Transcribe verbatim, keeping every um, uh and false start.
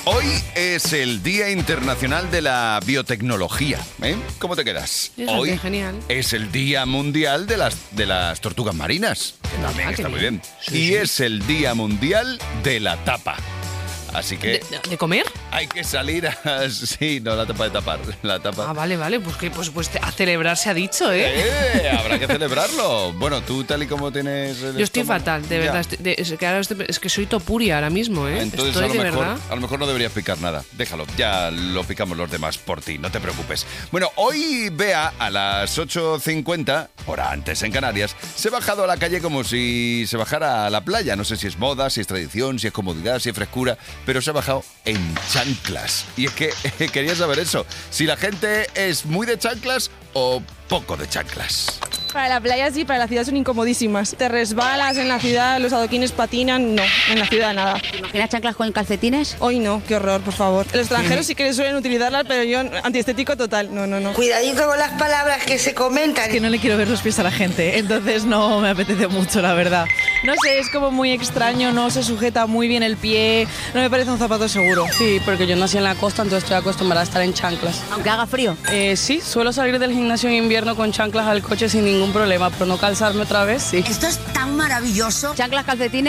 Hoy es el Día Internacional de la Biotecnología. ¿eh? ¿Cómo te quedas? Fíjate, Hoy genial. es el Día Mundial de las, de las Tortugas Marinas, que también Ah, está qué muy bien. bien. Sí, y sí. es el Día Mundial de la Tapa. Así que ¿De, de comer? hay que salir a... Sí, no, la tapa de tapar, la tapa... Ah, vale, vale. Pues que pues, pues a celebrar se ha dicho, ¿eh? Eh, habrá que celebrarlo. Bueno, tú tal y como tienes el Yo estoy estómago, fatal, de ya. verdad. estoy- de- es, que ahora estoy- es que soy topuria ahora mismo, ¿eh? Entonces estoy a lo, de mejor, verdad. a lo mejor no deberías picar nada. Déjalo, ya lo picamos los demás por ti, no te preocupes. Bueno, hoy Bea a las ocho cincuenta, hora antes en Canarias, se ha bajado a la calle como si se bajara a la playa. No sé si es moda, si es tradición, si es comodidad, si es frescura, pero se ha bajado en chanclas. Y es que quería saber eso, si la gente es muy de chanclas o poco de chanclas. Para la playa sí, para la ciudad son incomodísimas. Te resbalas en la ciudad, los adoquines patinan, no, en la ciudad nada. ¿Imaginas chanclas con calcetines? Hoy no, qué horror, por favor. Los extranjeros sí que suelen utilizarlas, pero yo antiestético total, no, no, no. Cuidadito con las palabras que se comentan. Que no le quiero ver los pies a la gente, entonces no me apetece mucho, la verdad. No sé, es como muy extraño, no se sujeta muy bien el pie, no me parece un zapato seguro. Sí, porque yo nací en la costa, entonces estoy acostumbrada a estar en chanclas. Aunque haga frío. Eh, sí, suelo salir del gimnasio en invierno con chanclas al coche sin ningún problema, pero no calzarme otra vez, sí. Esto es tan maravilloso. Chanclas, calcetines.